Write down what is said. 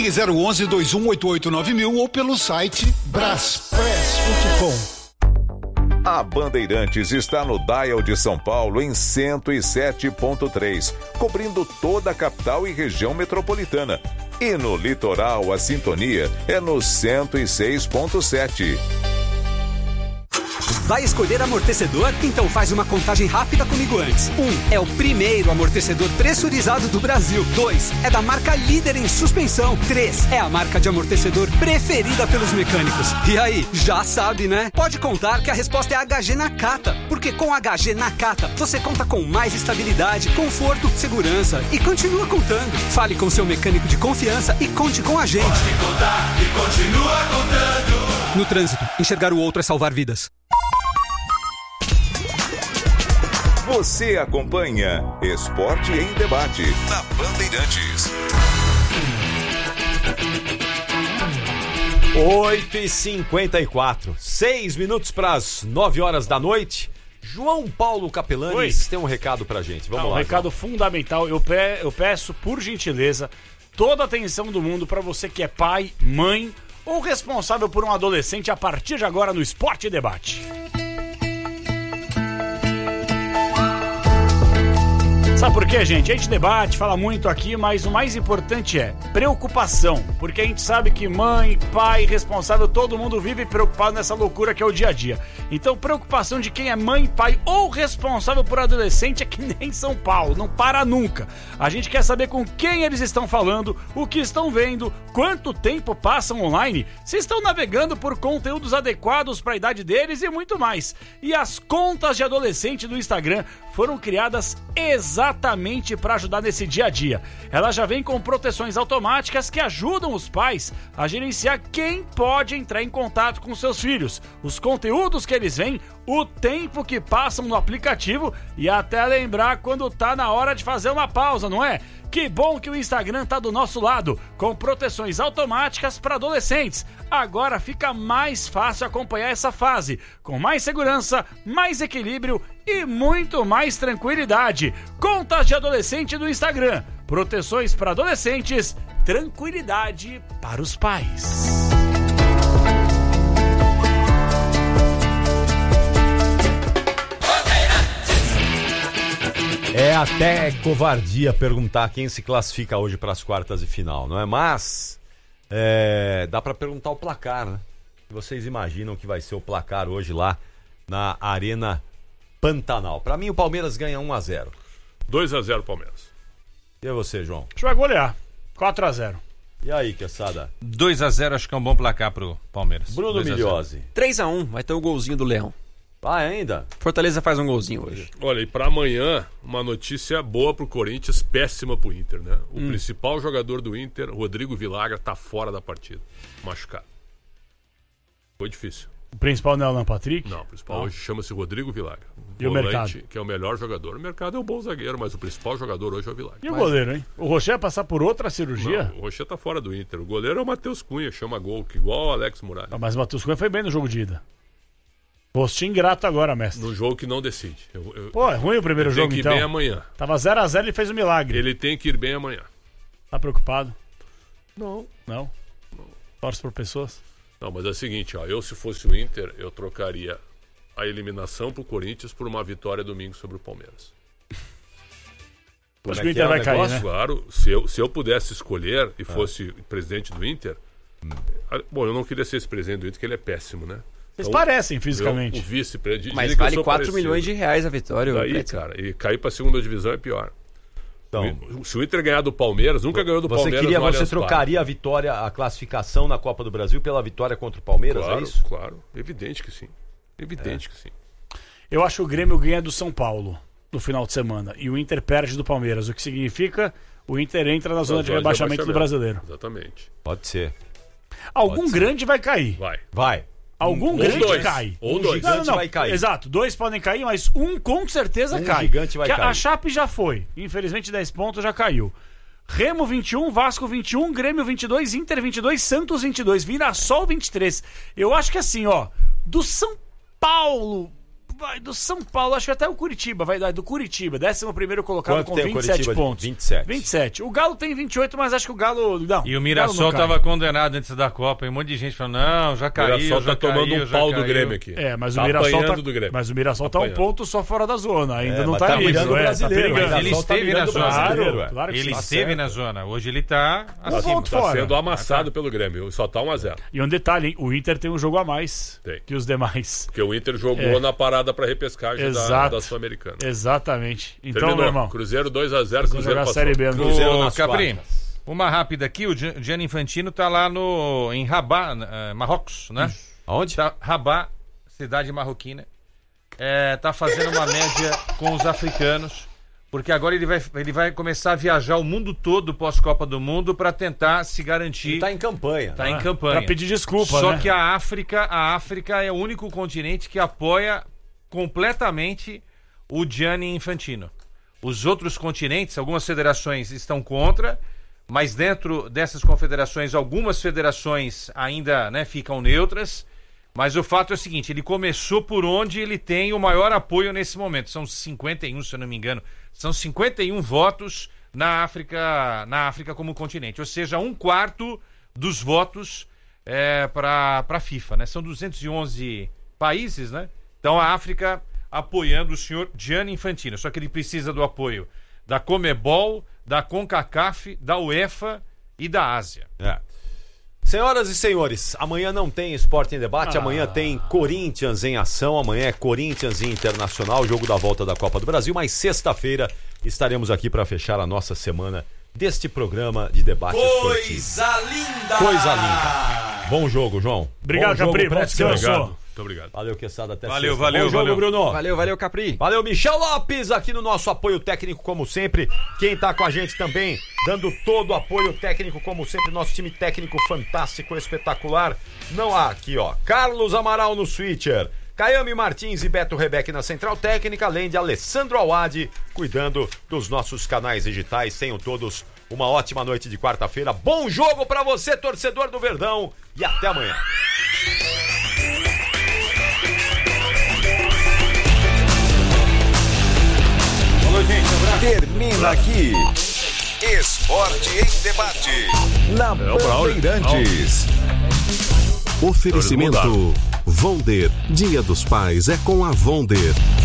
Ligue 011-2188-9000 ou pelo site braspress.com. A Bandeirantes está no Dial de São Paulo em 107.3, cobrindo toda a capital e região metropolitana. E no litoral, a sintonia é no 106.7. Vai escolher amortecedor? Então faz uma contagem rápida comigo antes. 1. É o primeiro amortecedor pressurizado do Brasil. 2. É da marca líder em suspensão. 3. É a marca de amortecedor preferida pelos mecânicos. E aí, já sabe, né? Pode contar que a resposta é HG Nakata. Porque com HG Nakata, você conta com mais estabilidade, conforto, segurança e continua contando. Fale com seu mecânico de confiança e conte com a gente. Pode contar e continua contando. No trânsito, enxergar o outro é salvar vidas. Você acompanha Esporte em Debate na Bandeirantes. 8h54, 6 minutos para as 9 horas da noite. João Paulo Capelanes tem um recado pra gente. Vamos lá. Um recado fundamental. Eu peço, por gentileza, toda a atenção do mundo para você que é pai, mãe ou responsável por um adolescente a partir de agora no Esporte e Debate. Sabe por quê, gente? A gente debate, fala muito aqui, mas o mais importante é preocupação. Porque a gente sabe que mãe, pai, responsável, todo mundo vive preocupado nessa loucura que é o dia a dia. Então, preocupação de quem é mãe, pai ou responsável por adolescente é que nem São Paulo, não para nunca. A gente quer saber com quem eles estão falando, o que estão vendo, quanto tempo passam online, se estão navegando por conteúdos adequados para a idade deles e muito mais. E as contas de adolescente do Instagram foram criadas exatamente para ajudar nesse dia a dia. Ela já vem com proteções automáticas que ajudam os pais a gerenciar quem pode entrar em contato com seus filhos, os conteúdos que eles veem, o tempo que passam no aplicativo e até lembrar quando tá na hora de fazer uma pausa, não é? Que bom que o Instagram tá do nosso lado, com proteções automáticas para adolescentes. Agora fica mais fácil acompanhar essa fase, com mais segurança, mais equilíbrio e muito mais tranquilidade. Contas de adolescente do Instagram, proteções para adolescentes, tranquilidade para os pais. É até covardia perguntar quem se classifica hoje para as quartas de final, não é? Mas dá para perguntar o placar, né? Vocês imaginam que vai ser o placar hoje lá na Arena Pantanal? Para mim o Palmeiras ganha 1-0. 2-0 Palmeiras. E você, João? A gente vai golear. 4-0. E aí, Quesada? 2-0, acho que é um bom placar pro Palmeiras. Bruno Migliozzi. 3-1, vai ter o golzinho do Leão. Ah, ainda? Fortaleza faz um golzinho hoje. Olha, e pra amanhã, uma notícia boa pro Corinthians, péssima pro Inter, né? O principal jogador do Inter, Rodrigo Villagra, tá fora da partida. Machucado. Foi difícil. O principal não é o Alan Patrick? Não, o principal hoje chama-se Rodrigo Villagra. E o mercado? Que é o melhor jogador. O mercado é o bom zagueiro, mas o principal jogador hoje é o Villagra. E o goleiro, hein? O Rocher vai passar por outra cirurgia? Não, o Rocher tá fora do Inter. O goleiro é o Matheus Cunha, chama gol, que igual o Alex Muralha. Mas o Matheus Cunha foi bem no jogo de ida. Postinho ingrato agora, mestre. No jogo que não decide. Pô, é ruim o primeiro jogo, então. Tem que ir bem amanhã. Tava 0-0 e ele fez um milagre. Ele tem que ir bem amanhã. Tá preocupado? Não. Não? Torce por pessoas? Não, mas é o seguinte, ó. Eu, se fosse o Inter, eu trocaria a eliminação pro Corinthians por uma vitória domingo sobre o Palmeiras. Acho que o Inter vai cair, né? Claro, se eu pudesse escolher e fosse presidente do Inter... Bom, eu não queria ser esse presidente do Inter, porque ele é péssimo, né? Vocês parecem fisicamente. O vice-presidente. Mas vale 4 milhões de reais a vitória. Daí, cara, e cair pra segunda divisão é pior. Então, se o Inter ganhar do Palmeiras, nunca ganhou do Palmeiras. Você trocaria a vitória, a classificação na Copa do Brasil pela vitória contra o Palmeiras, claro, é isso? Claro, evidente que sim. Evidente que sim. Eu acho que o Grêmio ganha do São Paulo no final de semana e o Inter perde do Palmeiras, o que significa o Inter entra na zona de rebaixamento do Brasileiro. Exatamente. Pode ser. Algum grande vai cair. Vai. Algum grande cai. Ou dois. Gigante vai cair. Exato, 2 podem cair, mas um com certeza cai. Gigante vai cair. A Chape já foi. Infelizmente 10 pontos já caiu. Remo 21, Vasco 21, Grêmio 22, Inter 22, Santos 22, Mirassol 23. Eu acho que assim, ó, do São Paulo, vai do São Paulo, acho que até o Curitiba, vai dar do Curitiba, 11º colocado. Quanto com tem o 27 Curitiba? pontos. 27. O Galo tem 28, mas acho que o Galo... Não, E o Mirassol estava condenado antes da Copa, e um monte de gente falando, não, já caiu, O Mirassol já tá tomando caiu, um já pau do caiu. Grêmio aqui. Mas Tá o Mirassol apanhando do Grêmio. Mas o Mirassol tá um Apanhando. ponto só fora da zona, ainda não mas tá tá nisso, mirando o tá brasileiro, perigando. Mas ele Mirassol tá esteve na mirando o zona. brasileiro, Claro que Ele sim. esteve na zona. Hoje ele tá Um acima. ponto Tá fora. sendo amassado pelo Grêmio. Só tá 1-0. E um detalhe, hein? O Inter tem um jogo a mais Tem. que os demais. Porque o Inter jogou na parada pra repescagem Exato. da Sul-Americana. Exatamente. Então, Terminou. meu irmão, Cruzeiro 2-0, vamos Cruzeiro jogar a passou. Série B. No... Cruzeiro Ô, nas Capri, quartas. uma rápida aqui, o Gianni Infantino tá lá em Rabat, Marrocos, né? Aonde? Tá, Rabat, cidade marroquina. Tá fazendo uma média com os africanos, porque agora ele vai começar a viajar o mundo todo pós-Copa do Mundo para tentar se garantir. Ele tá em campanha. Tá em campanha. Pra pedir desculpa, Só né? que a África é o único continente que apoia completamente o Gianni Infantino. Os outros continentes, algumas federações estão contra, mas dentro dessas confederações, algumas federações ainda, né, ficam neutras. Mas o fato é o seguinte, ele começou por onde ele tem o maior apoio nesse momento. São 51, se eu não me engano. São 51 votos na África como continente. Ou seja, 1/4 dos votos para a FIFA, né? São 211 países, né? Então a África apoiando o senhor Gianni Infantino. Só que ele precisa do apoio da Comebol, da CONCACAF, da UEFA e da Ásia. Senhoras e senhores, amanhã não tem Esporte em Debate, amanhã tem Corinthians em ação, amanhã é Corinthians e Internacional, jogo da volta da Copa do Brasil, mas sexta-feira estaremos aqui para fechar a nossa semana deste programa de debate esportivo. Coisa linda! Bom jogo, João. Obrigado, Bom jogo, Capri. Bom Preston. descanso. Muito obrigado. Valeu, Quesada, até Valeu, sexta. valeu, Bom jogo, valeu. Bruno. Valeu, Capri. Valeu, Michel Lopes, aqui no nosso apoio técnico, como sempre. Quem tá com a gente também, dando todo o apoio técnico, como sempre, nosso time técnico fantástico, espetacular. Não há aqui, ó, Carlos Amaral no switcher, Caiame Martins e Beto Rebeck na central técnica, além de Alessandro Awad, cuidando dos nossos canais digitais. Tenham todos uma ótima noite de quarta-feira. Bom jogo pra você, torcedor do Verdão, e até amanhã. Termina aqui. Esporte em Debate. Na Bandeirantes. Oferecimento Vonder. Dia dos Pais é com a Vonder.